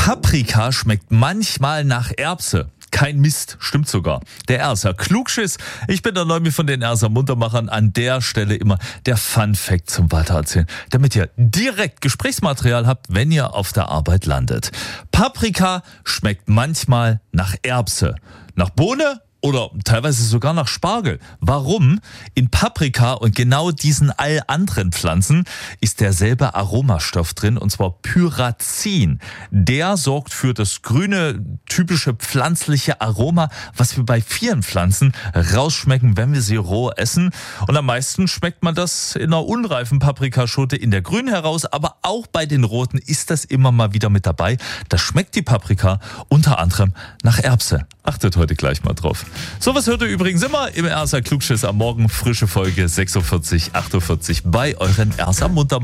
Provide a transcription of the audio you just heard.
Paprika schmeckt manchmal nach Erbse. Kein Mist, stimmt sogar. Der Erser Klugschiss. Ich bin der Neumi von den Erser Muntermachern. An der Stelle immer der Fun-Fact zum Weitererzählen, damit ihr direkt Gesprächsmaterial habt, wenn ihr auf der Arbeit landet. Paprika schmeckt manchmal nach Erbse, nach Bohne oder teilweise sogar nach Spargel. Warum? In Paprika und genau diesen all anderen Pflanzen ist derselbe Aromastoff drin, und zwar Pyrazin. Der sorgt für das grüne, typische pflanzliche Aroma, was wir bei vielen Pflanzen rausschmecken, wenn wir sie roh essen. Und am meisten schmeckt man das in einer unreifen Paprikaschote in der grünen heraus, aber auch bei den roten ist das immer mal wieder mit dabei. Da schmeckt die Paprika unter anderem nach Erbse. Achtet heute gleich mal drauf. Sowas hört ihr übrigens immer im Erser Klugschiss am Morgen. Frische Folge 46, 48 bei euren Erser Muntermachern.